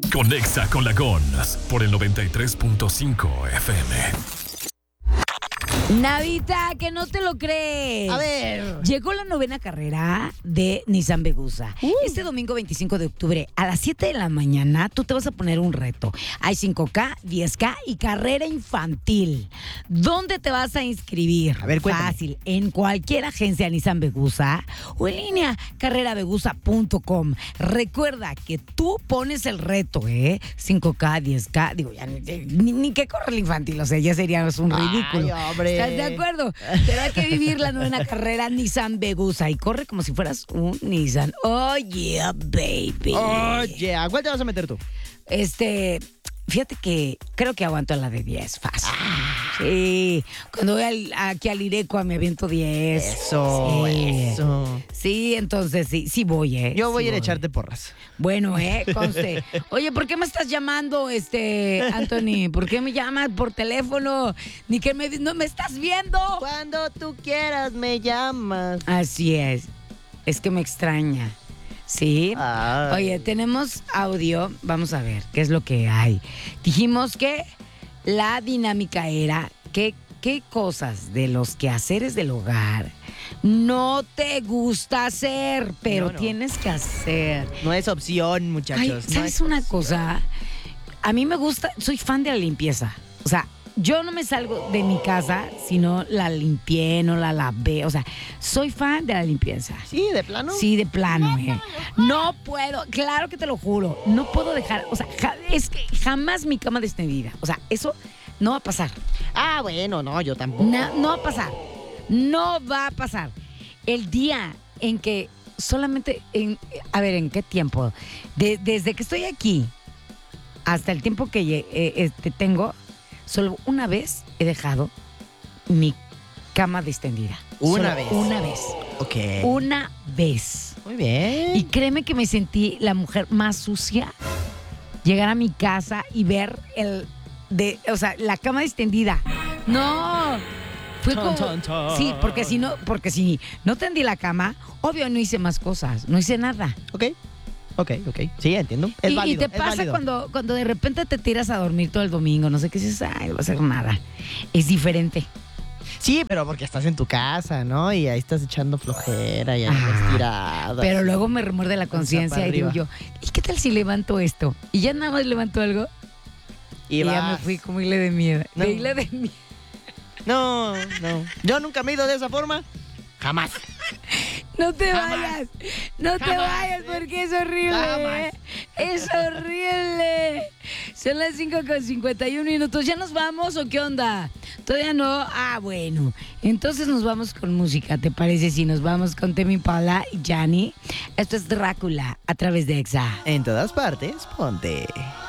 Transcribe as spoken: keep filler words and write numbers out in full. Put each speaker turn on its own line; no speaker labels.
Conecta con la Gons por el noventa y tres punto cinco F M.
Navita, que no te lo crees.
A ver.
Llegó la novena carrera de Nissan Vegusa. Uh. Este domingo veinticinco de octubre a las siete de la mañana tú te vas a poner un reto. Hay cinco K, diez K y carrera infantil. ¿Dónde te vas a inscribir?
A ver, cuéntame.
Fácil, en cualquier agencia Nissan Vegusa o en línea carrera vegusa punto com. Recuerda que tú pones el reto, ¿eh? cinco K, diez K. Digo, ya ni, ni que corre el infantil, o sea, ya sería un ridículo.
Ay, hombre.
¿Estás de acuerdo? Tendrás que vivir la novena carrera Nissan Vegusa y corre como si fueras un Nissan. Oh, yeah, baby.
Oh, yeah. ¿A cuál te vas a meter tú?
Este, fíjate que creo que aguanto la de diez, fácil. Ah. Sí, cuando voy al, aquí al Irecua me aviento diez.
Eso,
sí.
eso.
Sí, entonces sí, sí voy, ¿eh?
Yo voy
sí
a ir a echarte porras.
Bueno, eh, conste. Oye, ¿por qué me estás llamando, este, Anthony? ¿Por qué me llamas por teléfono? Ni que me, no me estás viendo.
Cuando tú quieras me llamas.
Así es. Es que me extraña. Sí.
Ay.
Oye, tenemos audio. Vamos a ver qué es lo que hay. Dijimos que la dinámica era que qué cosas de los quehaceres del hogar no te gusta hacer, pero
No, no.
tienes que hacer.
No es opción, muchachos.
Ay,
no
¿sabes
es
una
opción.
cosa? A mí me gusta, soy fan de la limpieza. O sea, yo no me salgo de mi casa si no la limpié, no la lavé. O sea, soy fan de la limpieza.
Sí, de plano.
Sí, de plano, eh. No puedo, claro que te lo juro, no puedo dejar, o sea, ja- es que jamás mi cama extendida. O sea, eso no va a pasar.
Ah, bueno, no, yo tampoco.
Na- no va a pasar. No va a pasar. El día en que solamente, en, a ver, ¿en qué tiempo? De- desde que estoy aquí hasta el tiempo que lle- eh, este, tengo, solo una vez he dejado mi cama extendida.
Una
Solo
vez.
Una vez.
Ok.
Una vez.
Muy bien.
Y créeme que me sentí la mujer más sucia. Llegar a mi casa y ver el de, o sea, la cama extendida. No. Fue
Chan,
como,
chan, chan.
sí, porque si no, porque si no tendí la cama, obvio no hice más cosas, no hice nada.
Ok. Ok, ok. Sí, entiendo. Es
y,
válido.
y te
es
pasa
válido.
cuando, cuando de repente te tiras a dormir todo el domingo, no sé qué dices, ay, no va a hacer nada. Es diferente.
Sí, pero porque estás en tu casa, ¿no? Y ahí estás echando flojera y ahí
Ah,
estás tirado.
Pero luego me remuerde la
Panza
conciencia
para
y digo
arriba.
yo, ¿y qué tal si levanto esto? Y ya nada más levanto algo y,
Y,
ya me
vas.
fui como hile de miedo.
No.
De hile de miedo.
No, no. Yo nunca me he ido de esa forma. Jamás.
No te
Jamás.
vayas, no te
Jamás,
vayas
¿eh?
porque es horrible,
Jamás.
¿eh? Es horrible. Son las cinco con cincuenta y uno minutos. ¿Ya nos vamos o qué onda? Todavía no. Ah, bueno. Entonces nos vamos con música. ¿Te parece si nos vamos con Temi Impala y Yanni? Esto es Drácula a través de Exa.
En todas partes, ponte.